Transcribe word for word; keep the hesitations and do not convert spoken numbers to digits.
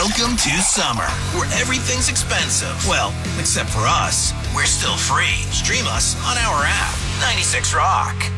Welcome to summer, where everything's expensive. Well, except for us. We're still free. Stream us on our app. ninety-six Rock.